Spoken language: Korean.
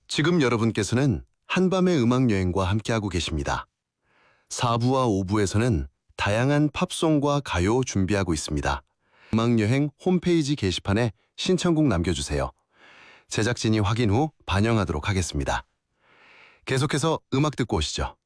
지금 여러분께서는 한밤의 음악여행과 함께하고 계십니다. 4부와 5부에서는 다양한 팝송과 가요 준비하고 있습니다. 음악여행 홈페이지 게시판에 신청곡 남겨주세요. 제작진이 확인 후 반영하도록 하겠습니다. 계속해서 음악 듣고 오시죠.